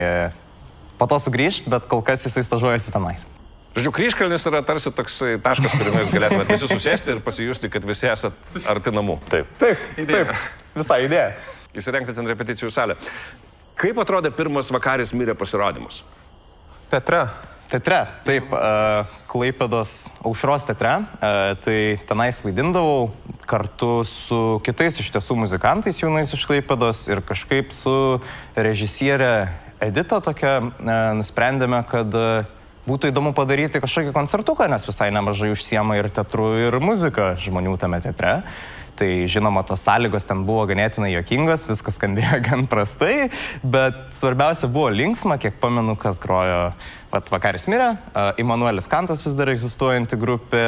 po to sugrįž, bet kol kas jisai stažuojasi tenais. Žodžiu, Kryžkalnis yra tarsi toks taškas, kuriame jūs galėtumėte visi susėsti ir pasijusti, kad visi esat arti namų. Taip, visą idėją. Įsirengti ten repeticijų salę. Kaip atrodė pirmas Vakaris mirė pasirodymas? Teatre, taip, Klaipėdos Aušros teatre, tai tenais vaidindavau kartu su kitais iš tiesų muzikantais jaunais iš Klaipėdos ir kažkaip su režisierė Edita tokia nusprendėme, kad būtų įdomu padaryti kažkokį koncertuką, nes visai nemažai užsiema ir teatru, ir muzika žmonių tame teatre. Tai žinoma, tos sąlygos ten buvo ganėtinai juokingos, viskas skambėjo gan prastai, bet svarbiausia buvo linksma, kiek pamenu, kas grojo Vakaris mirė, Immanuelis Kantas vis dar egzistuojanti grupė,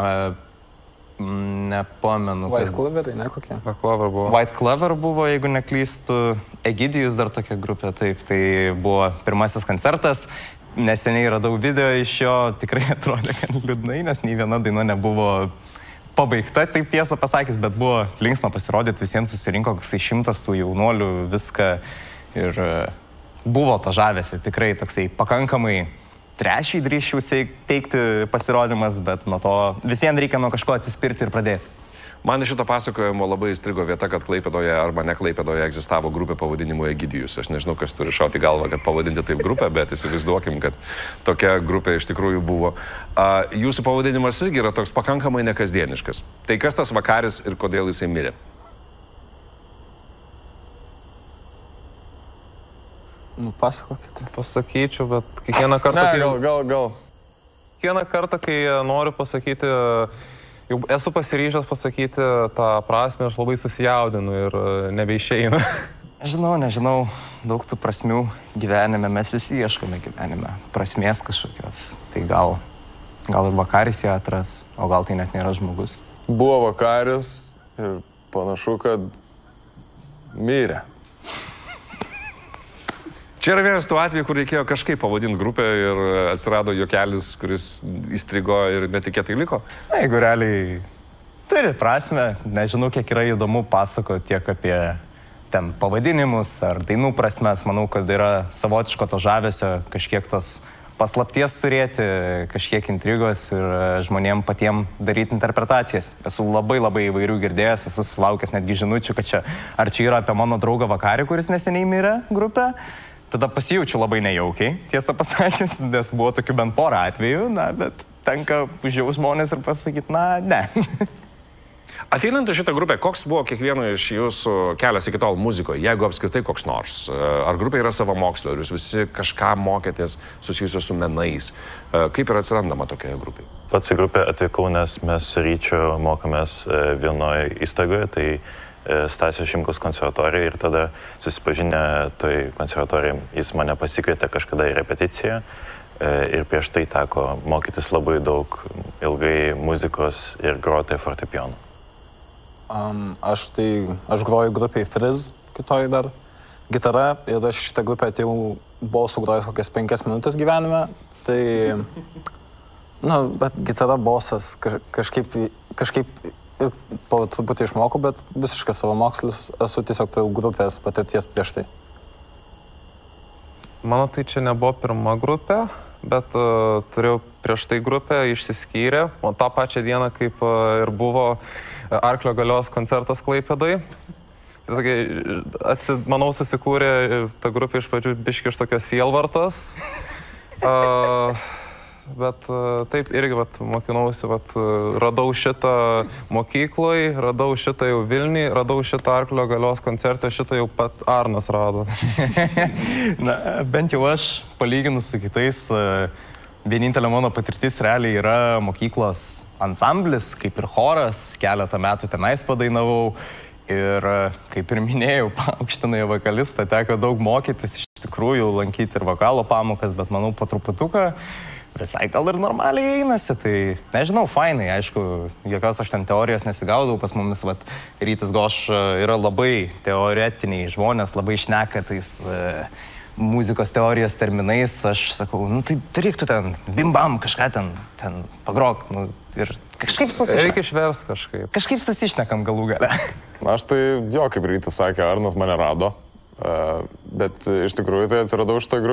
nepamenu. White Clover, ne kokie? White Clover buvo, jeigu neklystu, Egidijus dar tokia grupė, taip, tai buvo pirmasis koncertas. Neseniai radau video iš jo, tikrai atrodė gan liūdnai, nes nei viena daina nebuvo pabaigta, taip tiesą pasakys, bet buvo linksma pasirodyti, visiems susirinko koksai 100 tų jaunuolių, viską ir buvo to žavesi, tikrai toksai pakankamai trešiai drįsčiau teikti pasirodymas, bet nuo to visiems reikia nuo kažko atsispirti ir pradėti. Man iš šito pasakojimo labai įstrigo vieta, kad Klaipėdoje arba ne Klaipėdoje egzistavo grupė pavadinimu Egidijus. Aš nežinau, kas turi šauti galvą, kad pavadinti taip grupę, bet įsivaizduokim, kad tokia grupė iš tikrųjų buvo. Jūsų pavadinimas irgi yra toks pakankamai nekasdieniškas. Tai kas tas Vakaris ir kodėl jisai mirė? Nu, pasakokite. Pasakyčiau, bet kiekvieną kartą... Gal. Kiekvieną kartą, kai noriu pasakyti... Jau esu pasiryžęs pasakyti tą prasmę, aš labai susijaudinu ir nebeišeina. Nežinau, daug tų prasmių gyvenime, mes visi ieškome gyvenime, prasmės kažkokios. Tai gal ir Vakaris ją atras, o gal tai net nėra žmogus. Buvo Vakaris ir panašu, kad mirė. Čia yra vienas tų atvejų, kur reikėjo kažkaip pavadinti grupę ir atsirado juokelis, kuris įstrigo ir netikėtai liko. Na, jeigu realiai turi prasme, nežinau, kiek yra įdomu pasakoti tiek apie ten pavadinimus ar dainų prasmes. Manau, kad yra savotiško to žavesio, kažkiek tos paslapties turėti, kažkiek intrigos ir žmonėm patiem daryti interpretacijas. Esu labai įvairių girdėjęs, esu sulaukęs netgi žinučių, kad ar čia yra apie mano draugą Vakarį, kuris neseniai mirė grupę. Tada pasijaučiu labai nejaukiai, tiesą pasakius, nes buvo tokių bent porą atvejų, bet tenka užjaus žmonės ir pasakyti, ne. Ateinant į šitą grupę, koks buvo kiekvieno iš jūsų kelias iki tol muzikoje, jeigu apskritai koks nors? Ar grupė yra savamokslo, ar jūs visi kažką mokėtės susijusios su menais? Kaip yra atsirandama tokioje grupėje? Pats į grupę atvykau, nes mes su Ryčiu mokomės vienoje įstaigoje, tai Stasio Šimkaus konservatorijoje ir tada susipažinę toj konservatorijoje jis mane pasikvietė kažkada į repeticiją ir prieš tai teko mokytis labai daug ilgai muzikos ir groti fortepijonu. Aš groju grupiai Frizz, kitoj dar gitara ir aš šitą grupę atėjau, buvau sugrojęs kokias 5 minutės gyvenime, tai, bet gitara, bosas kažkaip ir po truputį išmokau, bet visiškai savamokslis esu, tiesiog turėjau grupės patirties prieš tai. Mano tai čia nebuvo pirma grupė, bet turėjau prieš tai grupę, išsiskyrė. O tą pačią dieną, kaip ir buvo Arklio galios koncertas Klaipėdoj. Manau, susikūrė ta grupė iš pradžių biški iš tokios sielvartos. Bet taip irgi mokinausi, radau šitą mokykloj, radau šitą jau Vilniui, radau šitą Arklio galios koncertą, šitą jau pat Arnas rado. Bent jau aš, palyginus su kitais, vienintelė mano patirtis realiai yra mokyklos ansamblis, kaip ir choras, keletą metų tenais padainavau. Ir kaip ir minėjau, paaukštinai vokalistą, teko daug mokytis, iš tikrųjų lankyti ir vokalo pamokas, bet manau po truputuką visai gal ir normaliai einasi, tai nežinau, fainai, aišku, jokios aš ten teorijos nesigaudau, pas mumis, Rytis Goš yra labai teoretiniai žmonės, labai šneka tais muzikos teorijos terminais, aš sakau, tai reiktų ten bim-bam kažką ten pagrok, ir kažkaip susišnekam. Reikia išvers kažkaip. Kažkaip susišnekam galų gale. Aš tai, kaip Rytis sakė, Arnas mane rado, bet iš tikrųjų tai atsiradau šitą grupę.